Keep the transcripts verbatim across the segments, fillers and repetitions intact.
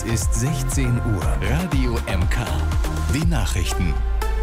Ist sechzehn Uhr. Radio M K. Die Nachrichten.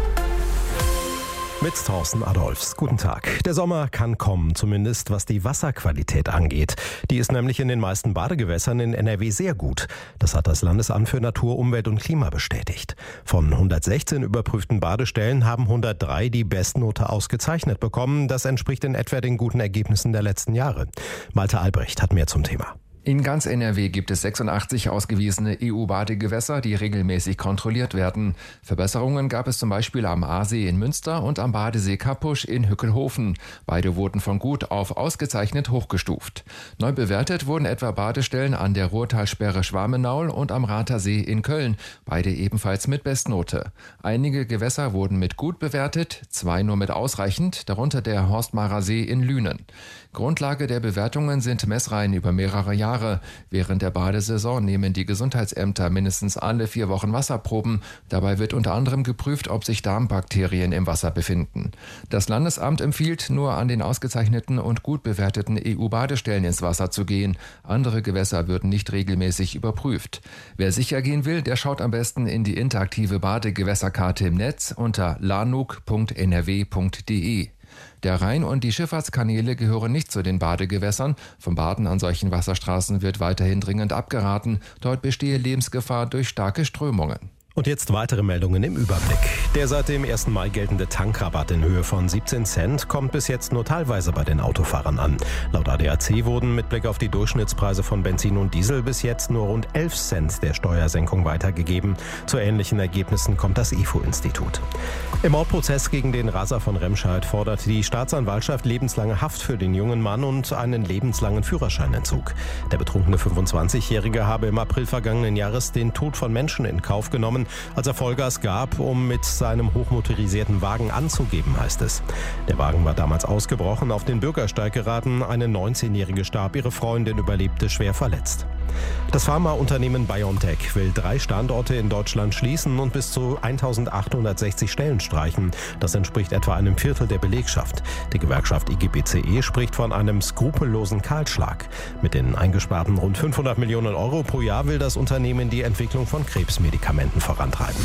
Mit Thorsten Adolphs. Guten Tag. Der Sommer kann kommen, zumindest was die Wasserqualität angeht. Die ist nämlich in den meisten Badegewässern in N R W sehr gut. Das hat das Landesamt für Natur, Umwelt und Klima bestätigt. Von hundertsechzehn überprüften Badestellen haben hundertdrei die Bestnote ausgezeichnet bekommen. Das entspricht in etwa den guten Ergebnissen der letzten Jahre. Malte Albrecht hat mehr zum Thema. In ganz N R W gibt es sechsundachtzig ausgewiesene E U-Badegewässer, die regelmäßig kontrolliert werden. Verbesserungen gab es zum Beispiel am Aasee in Münster und am Badesee Kappusch in Hückelhofen. Beide wurden von gut auf ausgezeichnet hochgestuft. Neu bewertet wurden etwa Badestellen an der Ruhrtalsperre Schwarmenaul und am Rather-See in Köln, beide ebenfalls mit Bestnote. Einige Gewässer wurden mit gut bewertet, zwei nur mit ausreichend, darunter der Horstmarer See in Lünen. Grundlage der Bewertungen sind Messreihen über mehrere Jahre. Während der Badesaison nehmen die Gesundheitsämter mindestens alle vier Wochen Wasserproben. Dabei wird unter anderem geprüft, ob sich Darmbakterien im Wasser befinden. Das Landesamt empfiehlt, nur an den ausgezeichneten und gut bewerteten E U-Badestellen ins Wasser zu gehen. Andere Gewässer würden nicht regelmäßig überprüft. Wer sicher gehen will, der schaut am besten in die interaktive Badegewässerkarte im Netz unter lanuk punkt n r w punkt d e. Der Rhein und die Schifffahrtskanäle gehören nicht zu den Badegewässern. Vom Baden an solchen Wasserstraßen wird weiterhin dringend abgeraten. Dort bestehe Lebensgefahr durch starke Strömungen. Und jetzt weitere Meldungen im Überblick. Der seit dem ersten Mai geltende Tankrabatt in Höhe von siebzehn Cent kommt bis jetzt nur teilweise bei den Autofahrern an. Laut A D A C wurden mit Blick auf die Durchschnittspreise von Benzin und Diesel bis jetzt nur rund elf Cent der Steuersenkung weitergegeben. Zu ähnlichen Ergebnissen kommt das I F O-Institut. Im Mordprozess gegen den Raser von Remscheid fordert die Staatsanwaltschaft lebenslange Haft für den jungen Mann und einen lebenslangen Führerscheinentzug. Der betrunkene fünfundzwanzigjährige habe im April vergangenen Jahres den Tod von Menschen in Kauf genommen, als er Vollgas gab, um mit seinem hochmotorisierten Wagen anzugeben, heißt es. Der Wagen war damals ausgebrochen, auf den Bürgersteig geraten. Eine neunzehnjährige starb, ihre Freundin überlebte schwer verletzt. Das Pharmaunternehmen BioNTech will drei Standorte in Deutschland schließen und bis zu eintausendachthundertsechzig Stellen streichen. Das entspricht etwa einem Viertel der Belegschaft. Die Gewerkschaft I G B C E spricht von einem skrupellosen Kahlschlag. Mit den eingesparten rund fünfhundert Millionen Euro pro Jahr will das Unternehmen die Entwicklung von Krebsmedikamenten vorantreiben.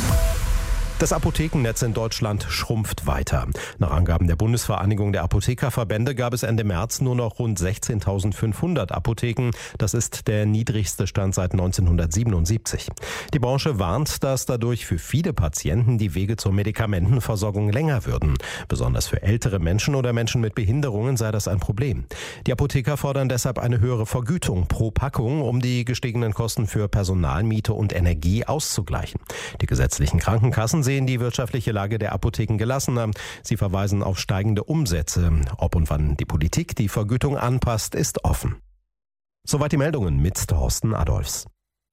Das Apothekennetz in Deutschland schrumpft weiter. Nach Angaben der Bundesvereinigung der Apothekerverbände gab es Ende März nur noch rund sechzehntausendfünfhundert Apotheken. Das ist der niedrigste Stand seit neunzehnhundertsiebenundsiebzig. Die Branche warnt, dass dadurch für viele Patienten die Wege zur Medikamentenversorgung länger würden. Besonders für ältere Menschen oder Menschen mit Behinderungen sei das ein Problem. Die Apotheker fordern deshalb eine höhere Vergütung pro Packung, um die gestiegenen Kosten für Personal, Miete und Energie auszugleichen. Die gesetzlichen Krankenkassen sehen die wirtschaftliche Lage der Apotheken gelassener. Sie verweisen auf steigende Umsätze. Ob und wann die Politik die Vergütung anpasst, ist offen. Soweit die Meldungen mit Thorsten Adolphs.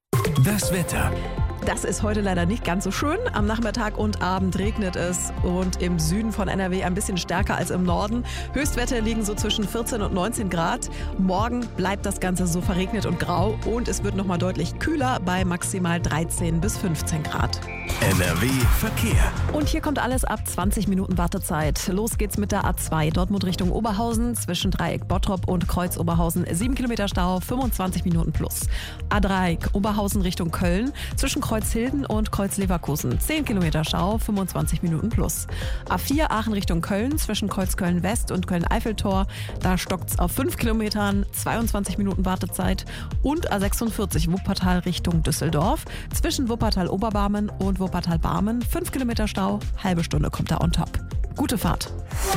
Das Wetter. Das ist heute leider nicht ganz so schön. Am Nachmittag und Abend regnet es und im Süden von N R W ein bisschen stärker als im Norden. Höchstwerte liegen so zwischen vierzehn und neunzehn Grad. Morgen bleibt das Ganze so verregnet und grau und es wird nochmal deutlich kühler bei maximal dreizehn bis fünfzehn Grad. N R W Verkehr. Und hier kommt alles ab zwanzig Minuten Wartezeit. Los geht's mit der A zwei Dortmund Richtung Oberhausen zwischen Dreieck Bottrop und Kreuz Oberhausen. sieben Kilometer Stau, fünfundzwanzig Minuten plus. A drei Oberhausen Richtung Köln zwischen Kreuzhilden und Kreuz Leverkusen. zehn Kilometer Stau, fünfundzwanzig Minuten plus. A vier Aachen Richtung Köln zwischen Kreuz Köln West und Köln Eiffeltor. Da stockt's auf fünf Kilometern, zweiundzwanzig Minuten Wartezeit. Und A sechsundvierzig Wuppertal Richtung Düsseldorf zwischen Wuppertal Oberbarmen und Wuppertal Barmen. fünf Kilometer Stau, halbe Stunde kommt da on top. Gute Fahrt.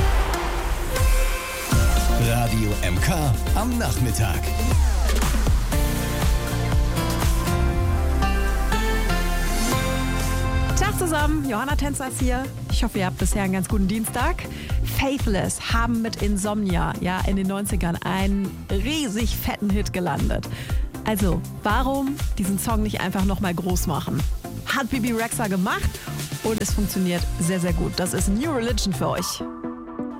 Radio M K am Nachmittag. Tag zusammen, Johanna Tänzer ist hier. Ich hoffe, ihr habt bisher einen ganz guten Dienstag. Faithless haben mit Insomnia ja in den neunzigern einen riesig fetten Hit gelandet. Also, warum diesen Song nicht einfach nochmal groß machen? Hat Bibi Rexha gemacht und es funktioniert sehr, sehr gut. Das ist New Religion für euch.